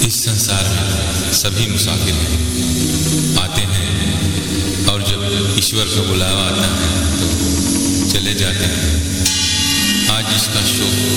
इस संसार में सभी मुसाफिर हैं, आते हैं और जब ईश्वर का बुलावा आता है तो चले जाते हैं। आज जिसका शोक